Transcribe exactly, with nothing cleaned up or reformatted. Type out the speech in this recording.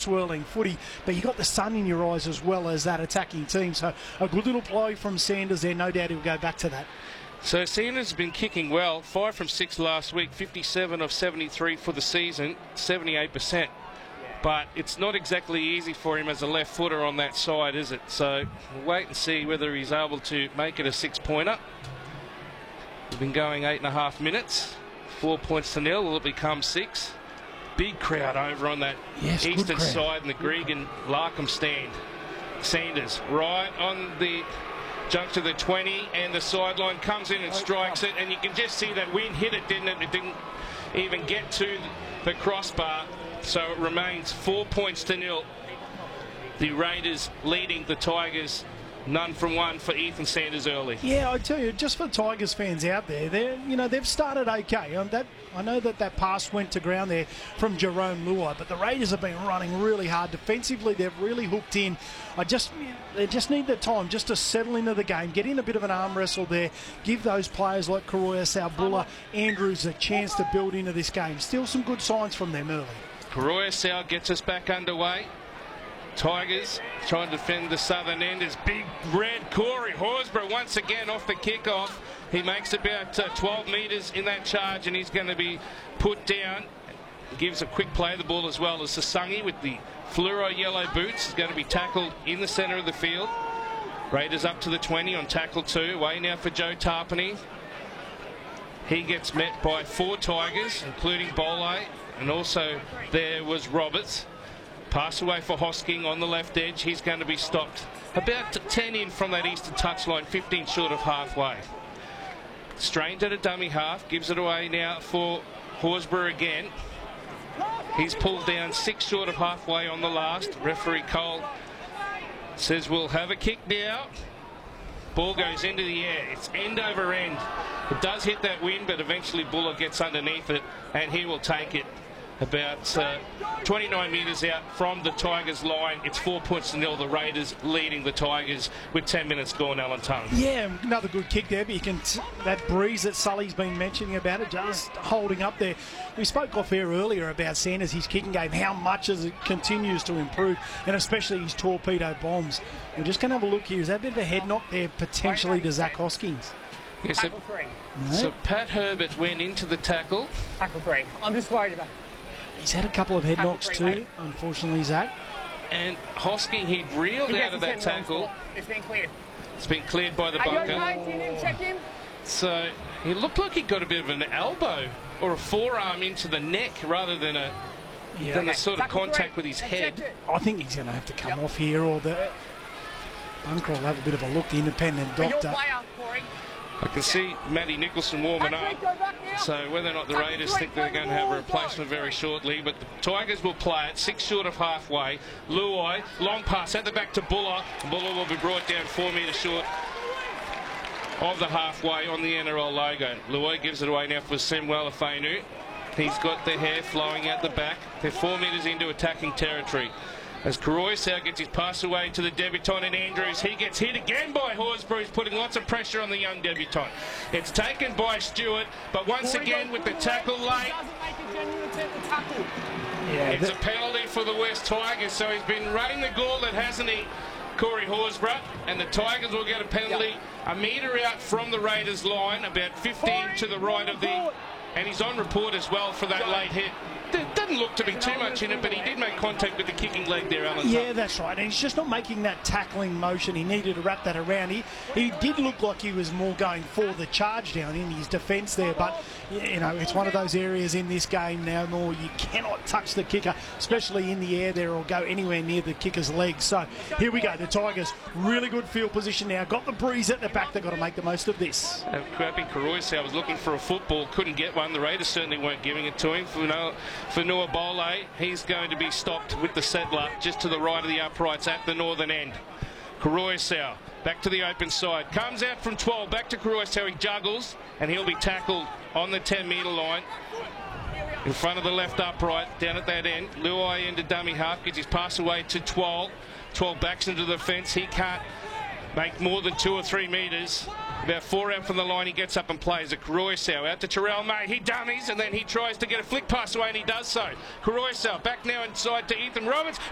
swirling footy, but you got the sun in your eyes as well as that attacking team. So a good little play from Sanders there. No doubt he'll go back to that. So Sanders has been kicking well. Five from six last week, fifty-seven of seventy-three for the season, seventy-eight percent. But it's not exactly easy for him as a left footer on that side, is it? So we'll wait and see whether he's able to make it a six-pointer. We've been going eight and a half minutes. Four points to nil. Will it become six? Big crowd over on that yes, eastern side in the Gregan Larkham stand. Sanders right on the junction of the twenty, and the sideline comes in and strikes it, and you can just see that wind hit it, didn't it? It didn't even get to the crossbar, so it remains four points to nil. The Raiders leading the Tigers. None from one for Ethan Sanders early. Yeah, I tell you, just for Tigers fans out there, they you know they've started okay. Um, that I know that that pass went to ground there from Jerome Luai, but the Raiders have been running really hard defensively. They've really hooked in. I just they just need the time just to settle into the game, get in a bit of an arm wrestle there, give those players like Karoya, Salbulla, Andrews a chance to build into this game. Still some good signs from them early. Karoya Sal gets us back underway. Tigers trying to defend the southern end is big red Corey Horsburgh once again off the kickoff. He makes about uh, twelve metres in that charge, and he's going to be put down. Gives a quick play of the ball as well as Sasungi with the fluoro yellow boots. Is going to be tackled in the centre of the field. Raiders up to the twenty on tackle two. Away now for Joe Tarpany. He gets met by four Tigers, including Bole, and also there was Roberts. Pass away for Hosking on the left edge. He's going to be stopped about ten in from that eastern touchline, fifteen short of halfway. Strained at a dummy half, gives it away now for Horsburgh again. He's pulled down six short of halfway on the last. Referee Cole says we'll have a kick now. Ball goes into the air. It's end over end. It does hit that wind, but eventually Buller gets underneath it, and he will take it about uh, twenty-nine metres out from the Tigers line. It's four points to nil. The Raiders leading the Tigers with ten minutes gone, Alan Tongue. Yeah, another good kick there, but you can t that breeze that Sully's been mentioning about it, just holding up there. We spoke off air earlier about Sanders, his kicking game, how much as it continues to improve, and especially his torpedo bombs. We're just going to have a look here. Is that a bit of a head knock there potentially to Zach Hoskins? Yes, so, so Pat Herbert went into the tackle. Tackle three. I'm just worried about. He's had a couple of head knocks too, unfortunately, Zach. And Hosking, he'd reeled out of that tackle. It's been cleared. It's been cleared by the bunker. Are you okay? You didn't check him? So he looked like he got a bit of an elbow or a forearm into the neck rather than a yeah. than a sort of contact with his head. I think he's going to have to come yep. off here, or the bunker will have a bit of a look. The independent doctor. I can see Matty Nicholson warming up, so whether or not the Raiders think they're going to have a replacement very shortly, but the Tigers will play it, six short of halfway. Luai, long pass at the back to Buller. Buller will be brought down four metres short of the halfway on the N R L logo. Luai gives it away now for Samuel Afenu. He's got the hair flowing out the back. They're four metres into attacking territory. As Karoya gets his pass away to the debutant in Andrews, he gets hit again by Horsburgh. He's putting lots of pressure on the young debutant. It's taken by Stewart, but once again with the tackle late, yeah, it's a penalty for the West Tigers. So he's been running the gauntlet, hasn't he, Corey Horsburgh? And the Tigers will get a penalty a metre out from the Raiders line, about fifteen to the right of the... And he's on report as well for that late hit. There doesn't look to be too much in it, but he did make contact with the kicking leg there, Alan. Yeah, that's right. And he's just not making that tackling motion. He needed to wrap that around. He, he did look like he was more going for the charge down in his defence there. But, you know, it's one of those areas in this game now more you cannot touch the kicker, especially in the air there, or go anywhere near the kicker's legs. So here we go. The Tigers, really good field position now. Got the breeze at the back. They've got to make the most of this. Uh, Crappy Karoya was looking for a football, couldn't get one. The Raiders certainly weren't giving it to him. For no, For Noah Bole, he's going to be stopped with the settler just to the right of the uprights at the northern end. Karoya back to the open side. Comes out from twelve, back to Karoya. He juggles, and he'll be tackled on the ten metre line. In front of the left upright, down at that end. Luai into dummy half, gets his pass away to twelve. twelve backs into the fence. He can't make more than two or three metres. About four out from the line, he gets up and plays a Karoya out to Terrell May. He dummies, and then he tries to get a flick pass away, and he does so. Karoya back now inside to Ethan Roberts.